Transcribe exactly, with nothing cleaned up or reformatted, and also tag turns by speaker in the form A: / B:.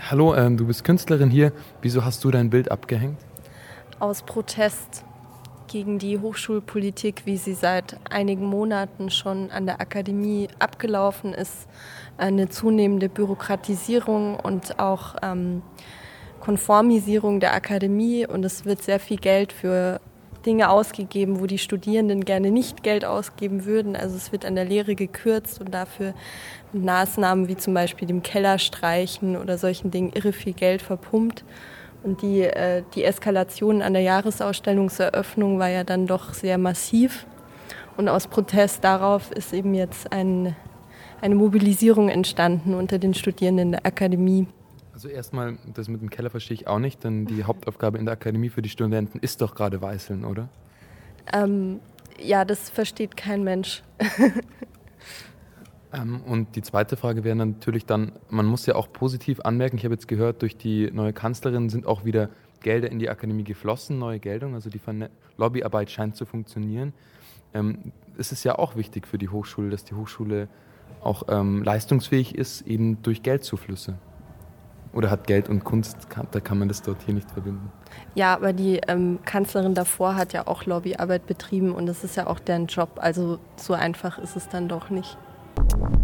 A: Hallo, ähm, du bist Künstlerin hier. Wieso hast du dein Bild abgehängt?
B: Aus Protest gegen die Hochschulpolitik, wie sie seit einigen Monaten schon an der Akademie abgelaufen ist. Eine zunehmende Bürokratisierung und auch ähm, Konformisierung der Akademie. Und es wird sehr viel Geld für Dinge ausgegeben, wo die Studierenden gerne nicht Geld ausgeben würden. Also es wird an der Lehre gekürzt und dafür mit Maßnahmen wie zum Beispiel dem Kellerstreichen oder solchen Dingen irre viel Geld verpumpt. Und die, äh, die Eskalation an der Jahresausstellungseröffnung war ja dann doch sehr massiv. Und aus Protest darauf ist eben jetzt ein, eine Mobilisierung entstanden unter den Studierenden der Akademie.
A: Also erstmal, das mit dem Keller verstehe ich auch nicht, denn die Hauptaufgabe in der Akademie für die Studenten ist doch gerade Weißeln, oder?
B: Ähm, ja, das versteht kein Mensch.
A: Ähm, und die zweite Frage wäre natürlich dann, man muss ja auch positiv anmerken, ich habe jetzt gehört, durch die neue Kanzlerin sind auch wieder Gelder in die Akademie geflossen, neue Gelder, also die Verne- Lobbyarbeit scheint zu funktionieren. Ähm, es ist ja auch wichtig für die Hochschule, dass die Hochschule auch ähm, leistungsfähig ist, eben durch Geldzuflüsse. Oder hat Geld und Kunst, kann, da kann man das dort hier nicht verbinden?
B: Ja, aber die ähm, Kanzlerin davor hat ja auch Lobbyarbeit betrieben und das ist ja auch deren Job. Also so einfach ist es dann doch nicht.